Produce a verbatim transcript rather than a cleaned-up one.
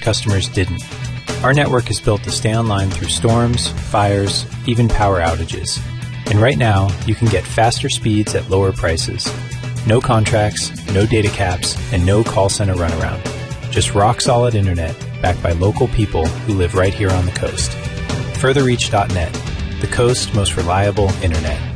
customers didn't. Our network is built to stay online through storms, fires, even power outages. And right now, you can get faster speeds at lower prices. No contracts, no data caps, and no call center runaround. Just rock-solid internet backed by local people who live right here on the coast. Further Reach dot net, the coast's most reliable internet.